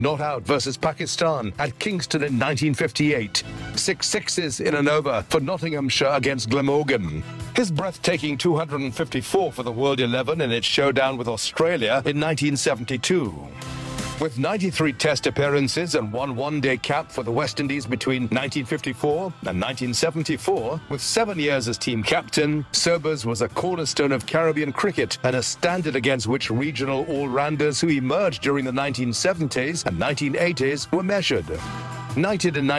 not out versus Pakistan at Kingston in 1958. 6 sixes in an over for Nottinghamshire against Glamorgan. His breathtaking 254 for the World 11 in its showdown with Australia in 1972. With 93 test appearances and one one-day cap for the West Indies between 1954 and 1974, with 7 years as team captain, Sobers was a cornerstone of Caribbean cricket and a standard against which regional all-rounders who emerged during the 1970s and 1980s were measured. Knighted in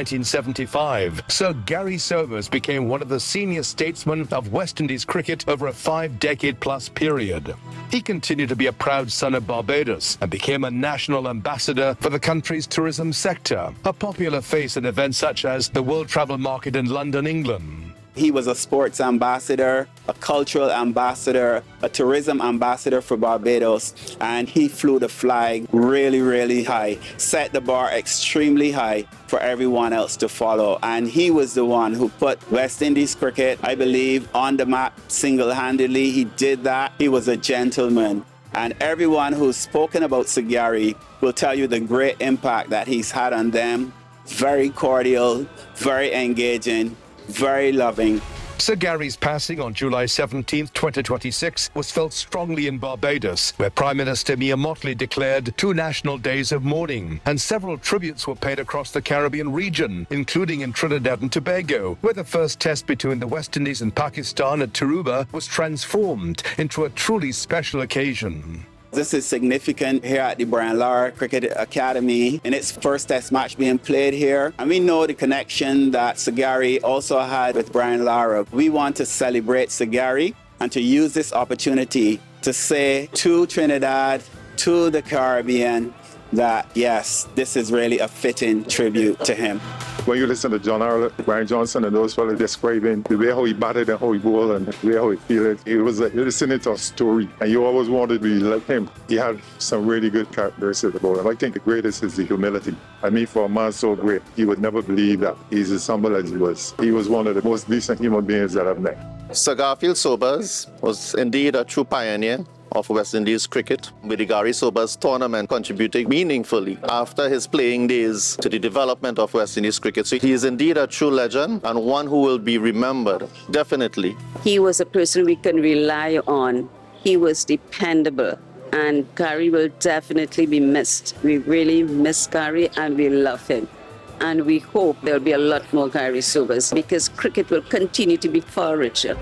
1975, Sir Gary Sobers became one of the senior statesmen of West Indies cricket over a 5-decade-plus period. He continued to be a proud son of Barbados and became a national ambassador for the country's tourism sector, a popular face at events such as the World Travel Market in London, England. He was a sports ambassador, a cultural ambassador, a tourism ambassador for Barbados, and he flew the flag really, really high, set the bar extremely high for everyone else to follow. And he was the one who put West Indies cricket, I believe, on the map single-handedly. He did that. He was a gentleman. And everyone who's spoken about Sir Gary will tell you the great impact that he's had on them. Very cordial, very engaging, very loving. Sir Gary's passing on July 17, 2026, was felt strongly in Barbados, where Prime Minister Mia Mottley declared 2 national days of mourning, and several tributes were paid across the Caribbean region, including in Trinidad and Tobago, where the first test between the West Indies and Pakistan at Tarouba was transformed into a truly special occasion. This is significant here at the Brian Lara Cricket Academy in its first test match being played here. And we know the connection that Sir Gary also had with Brian Lara. We want to celebrate Sir Gary and to use this opportunity to say to Trinidad, to the Caribbean, that yes, this is really a fitting tribute to him. When you listen to John Arlott, Brian Johnson, and those fellas describing the way how he batted and how he bowled and the way how he feel it was like you're listening to a story, and you always wanted to be like him. He had some really good characteristics about him. I think the greatest is the humility. I mean, for a man so great, he would never believe that he's as humble as he was. He was one of the most decent human beings that I've met. Sir Garfield Sobers was indeed a true pioneer of West Indies cricket, with the Gary Sobers tournament contributing meaningfully after his playing days to the development of West Indies cricket. So he is indeed a true legend and one who will be remembered, definitely. He was a person we can rely on. He was dependable, and Gary will definitely be missed. We really miss Gary and we love him. And we hope there'll be a lot more Gary Sobers because cricket will continue to be far richer.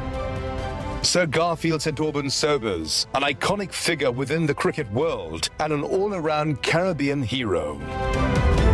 Sir Garfield St Albans Sobers, an iconic figure within the cricket world and an all-around Caribbean hero.